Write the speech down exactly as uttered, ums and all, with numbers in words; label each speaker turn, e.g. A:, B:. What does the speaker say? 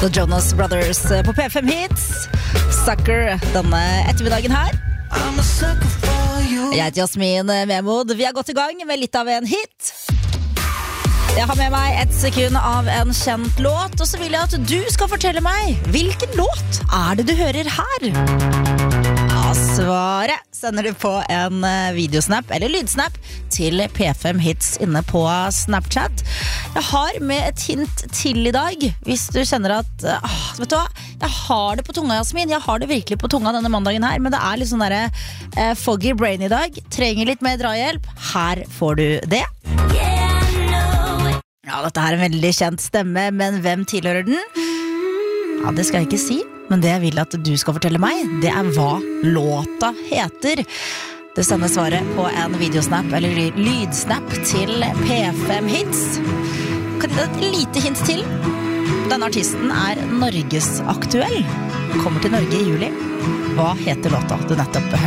A: The Jonas Brothers på P fem Hits. Sucker denne ettermiddagen her. Jeg heter Jasmin Memod. Vi har gått i gang med litt av en hit. Jeg har med meg et sekund av en kjent låt, og så vil jeg at du skal fortelle meg hvilken låt er det du hører her? Ja, svaret sender du på en videosnap eller lydsnap til P fem Hits inne på Snapchat. Jeg har med et hint til i dag, hvis du kjenner at ah, vet du hva, jeg har det på tunga, Jasmin. Jeg har det virkelig på tunga denne mandagen her, men det er litt sånn der, eh, foggy brain i dag. Trenger litt mer drahjelp. Her får du det. Ja, dette her er en veldig kjent stemme, men hvem tilhører den? Ja, det skal jeg ikke si, men det jeg vil at du skal fortelle meg, det er hva låta heter. Det sender svaret på en videosnap eller lydsnap til P fem Hits. Kan du gi et lite hint til? Denne artisten er Norges aktuell. Kommer til Norge i juli. Hva heter låta du nettopp hørte?